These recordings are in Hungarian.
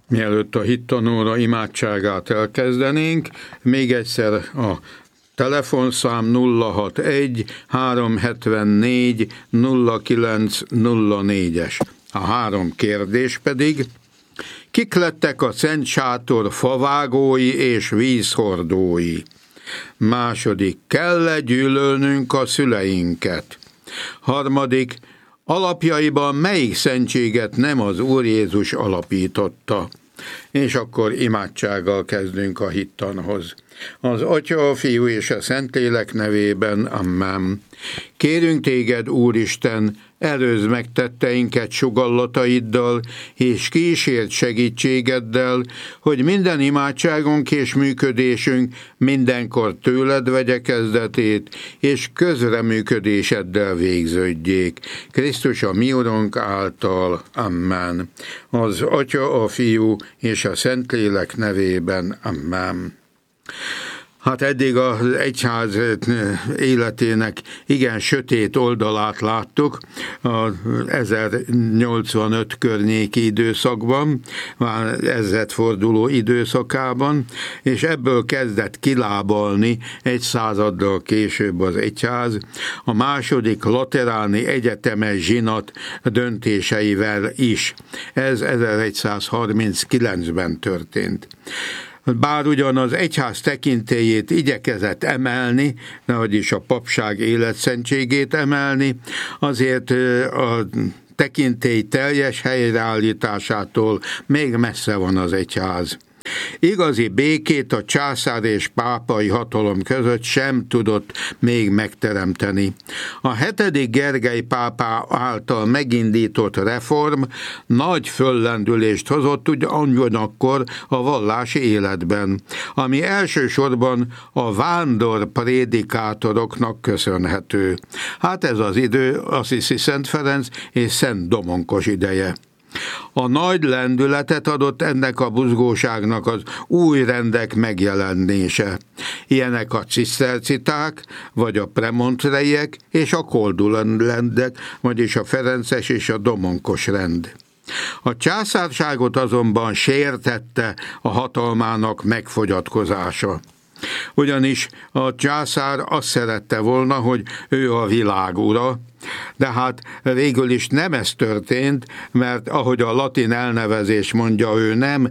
Mielőtt a hittanóra imádságát elkezdenénk, még egyszer a telefonszám 061 374 0904-es. A 3 kérdés pedig: kik lettek a Szent Sátor favágói és vízhordói? Második: kell-e gyűlölnünk a szüleinket? Harmadik: alapjaiban melyik szentséget nem az Úr Jézus alapította? És akkor imádsággal kezdünk a hittanhoz. Az Atya, a Fiú és a Szentlélek nevében, amen. Kérünk téged, Úristen, előzd meg tetteinket sugallataiddal, és kísérd segítségeddel, hogy minden imádságunk és működésünk mindenkor tőled vegye kezdetét, és közreműködéseddel végződjék. Krisztus a mi Urunk által, amen. Az Atya, a Fiú és a Szentlélek nevében, amen. Hát eddig az egyház életének igen sötét oldalát láttuk a 1085 környéki időszakban, már ezredforduló időszakában, és ebből kezdett kilábalni egy századdal később az egyház, a második lateráni egyetemes zsinat döntéseivel is. Ez 1139-ben történt. Bár ugyan az egyház tekintélyét igyekezett emelni, vagyis a papság életszentségét emelni, azért a tekintély teljes helyreállításától még messze van az egyház. Igazi békét a császár és pápai hatalom között sem tudott még megteremteni. A 7. Gergely pápa által megindított reform nagy föllendülést hozott ugyanakkor a vallási életben, ami elsősorban a vándor prédikátoroknak köszönhető. Hát ez az idő Assisi Szent Ferenc és Szent Domonkos ideje. A nagy lendületet adott ennek a buzgóságnak az új rendek megjelenése. Ilyenek a ciszterciták, vagy a premontreiek és a koldulendek, vagyis a ferences és a domonkos rend. A császárságot azonban sértette a hatalmának megfogyatkozása. Ugyanis a császár azt szerette volna, hogy ő a világ ura, de hát végül is nem ez történt, mert ahogy a latin elnevezés mondja, ő nem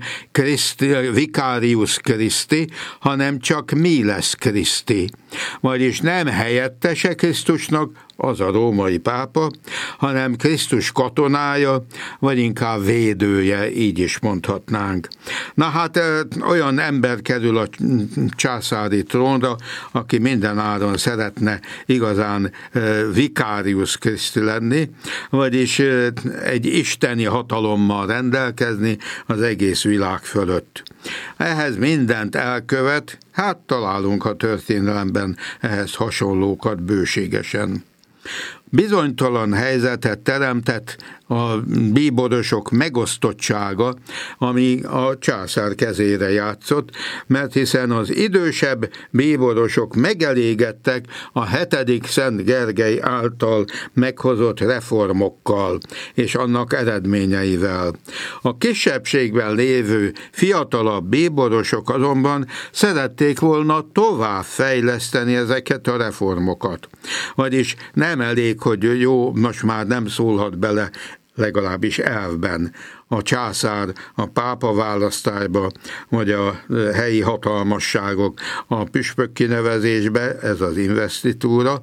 Vicarius Christi, hanem csak Miles Christi. Vagyis nem helyettese Krisztusnak, az a római pápa, hanem Krisztus katonája, vagy inkább védője, így is mondhatnánk. Na hát olyan ember kerül a császári trónra, aki minden áron szeretne igazán Vicarius Christi lenni, vagyis egy isteni hatalommal rendelkezni az egész világ fölött. Ehhez mindent elkövet, hát találunk a történelemben ehhez hasonlókat bőségesen. Bizonytalan helyzetet teremtett a bíborosok megosztottsága, ami a császár kezére játszott, mert hiszen az idősebb bíborosok megelégedtek a 7. Szent Gergely által meghozott reformokkal és annak eredményeivel. A kisebbségben lévő fiatalabb bíborosok azonban szerették volna tovább fejleszteni ezeket a reformokat. Vagyis nem elég, hogy jó, most már nem szólhat bele, legalábbis elvben, a császár a pápa választásba, vagy a helyi hatalmasságok a püspök kinevezésbe, ez az investitúra,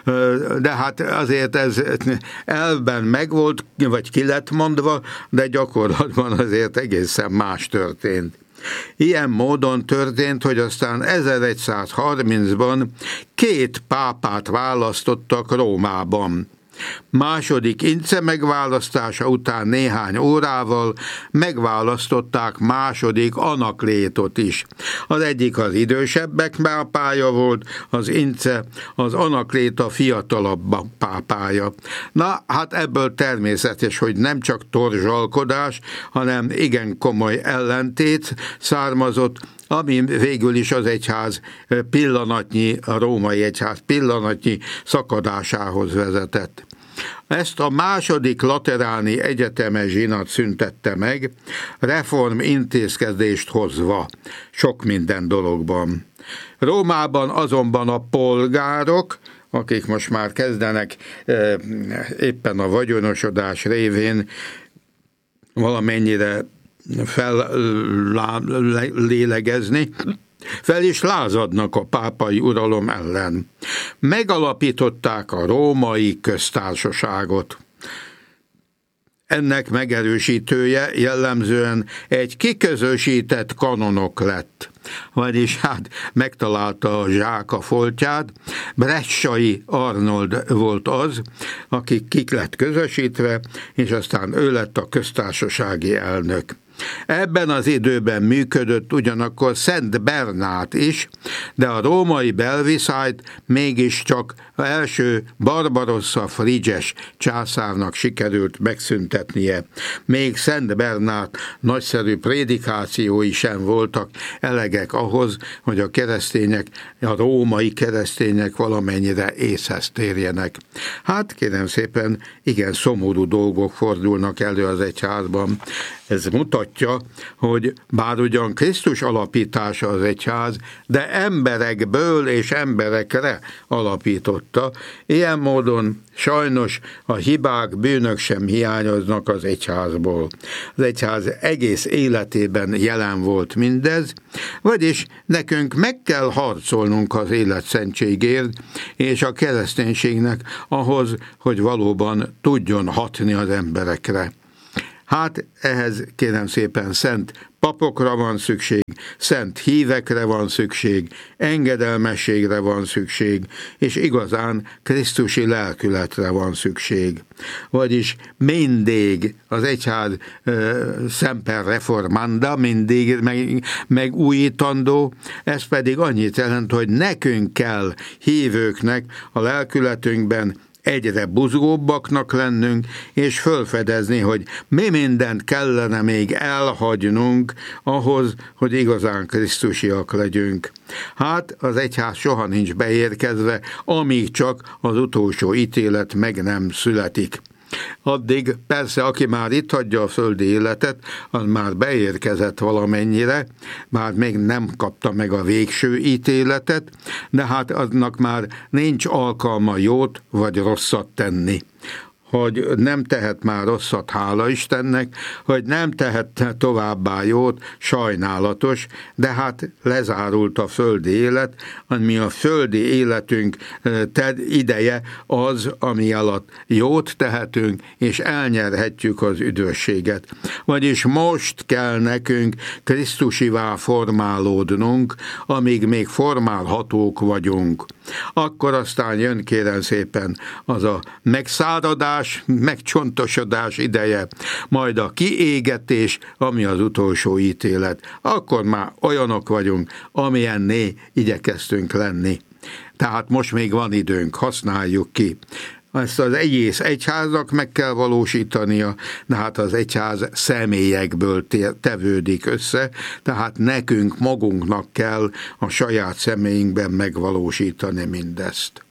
de hát azért ez elvben megvolt, vagy ki lett mondva, de gyakorlatban azért egészen más történt. Ilyen módon történt, hogy aztán 1130-ban 2 pápát választottak Rómában. Második Ince megválasztása után néhány órával megválasztották második Anaklétot is. Az egyik az idősebbek pápája volt, az Ince az Anakléta fiatalabb pápája. Na, hát ebből természetes, hogy nem csak torzsalkodás, hanem igen komoly ellentét származott, ami végül is az egyház pillanatnyi, a római egyház pillanatnyi szakadásához vezetett. Ezt a második lateráni egyetemes zsinat szüntette meg, reform intézkedést hozva sok minden dologban. Rómában azonban a polgárok, akik most már kezdenek éppen a vagyonosodás révén valamennyire fellélegezni, fel is lázadnak a pápai uralom ellen. Megalapították a római köztársaságot. Ennek megerősítője jellemzően egy kiközösített kanonok lett, vagyis hát megtalálta a zsák a foltját. Bressai Arnold volt az, aki kik lett közösítve, és aztán ő lett a köztársasági elnök. Ebben az időben működött ugyanakkor Szent Bernát is, de a római belviszályt mégiscsak az első Barbarossa Frigyes császárnak sikerült megszüntetnie. Még Szent Bernát nagyszerű prédikációi sem voltak elegek ahhoz, hogy a keresztények, a római keresztények valamennyire észhez térjenek. Hát kérem szépen, igen szomorú dolgok fordulnak elő az egyházban. Ez mutatja, hogy bár ugyan Krisztus alapítása az egyház, de emberekből és emberekre alapította. Ilyen módon sajnos a hibák, bűnök sem hiányoznak az egyházból. Az egyház egész életében jelen volt mindez, vagyis nekünk meg kell harcolnunk az élet szentségért és a kereszténységnek ahhoz, hogy valóban tudjon hatni az emberekre. Hát ehhez kérem szépen szent papokra van szükség, szent hívekre van szükség, engedelmességre van szükség, és igazán krisztusi lelkületre van szükség. Vagyis mindig az egyház semper reformanda, mindig megújítandó, ez pedig annyit jelent, hogy nekünk kell hívőknek a lelkületünkben egyre buzgóbbaknak lennünk, és fölfedezni, hogy mi mindent kellene még elhagynunk ahhoz, hogy igazán krisztusiak legyünk. Hát az egyház soha nincs beérkezve, amíg csak az utolsó ítélet meg nem születik. Addig persze, aki már itt hagyja a földi életet, az már beérkezett valamennyire, már még nem kapta meg a végső ítéletet, de hát aznak már nincs alkalma jót vagy rosszat tenni. Hogy nem tehet már rosszat, hála Istennek, hogy nem tehet továbbá jót, sajnálatos, de hát lezárult a földi élet, ami a földi életünk ideje az, ami alatt jót tehetünk, és elnyerhetjük az üdvösséget. Vagyis most kell nekünk krisztusivá formálódnunk, amíg még formálhatók vagyunk. Akkor aztán jön kérem szépen az a megszáradás, megcsontosodás ideje, majd a kiégetés, ami az utolsó ítélet. Akkor már olyanok vagyunk, amilyenné igyekeztünk lenni. Tehát most még van időnk, használjuk ki. Ezt az egész egyháznak meg kell valósítania, de hát az egyház személyekből tevődik össze, tehát nekünk magunknak kell a saját személyünkben megvalósítani mindezt.